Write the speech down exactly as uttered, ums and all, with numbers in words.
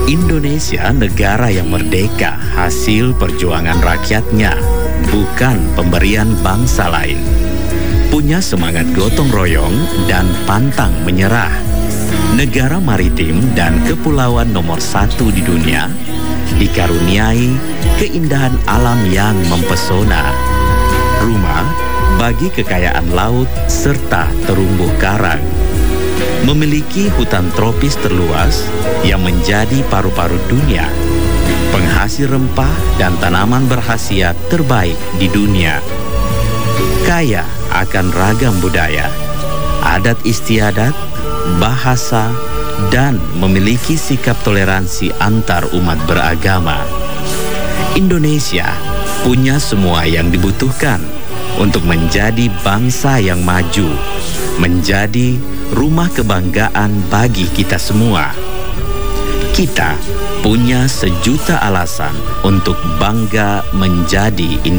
Indonesia negara yang merdeka hasil perjuangan rakyatnya, bukan pemberian bangsa lain. Punya semangat gotong royong dan pantang menyerah. Negara maritim dan kepulauan nomor satu di dunia, dikaruniai keindahan alam yang mempesona. Rumah bagi kekayaan laut serta terumbu karang. Memiliki hutan tropis terluas yang menjadi paru-paru dunia. Penghasil rempah dan tanaman berkhasiat terbaik di dunia. Kaya akan ragam budaya, adat istiadat, bahasa, dan memiliki sikap toleransi antar umat beragama. Indonesia punya semua yang dibutuhkan untuk menjadi bangsa yang maju, menjadi rumah kebanggaan bagi kita semua. Kita punya sejuta alasan untuk bangga menjadi Indonesia.